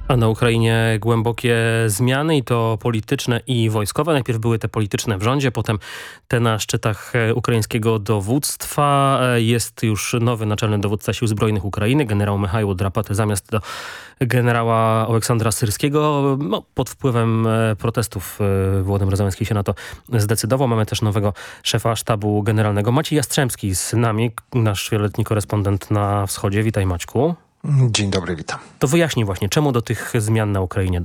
A na Ukrainie głębokie zmiany i to polityczne i wojskowe. Najpierw były te polityczne w rządzie, potem te na szczytach ukraińskiego dowództwa. Jest już nowy naczelny dowódca Sił Zbrojnych Ukrainy, generał Michał Drapaty, zamiast do generała Oleksandra Syrskiego. Pod wpływem protestów Wołodymyr Zełenski się na to zdecydował. Mamy też nowego szefa sztabu generalnego. Maciej Jastrzębski z nami, nasz wieloletni korespondent na wschodzie. Witaj, Maćku. Dzień dobry, witam. To wyjaśnij właśnie, czemu do tych zmian na Ukrainie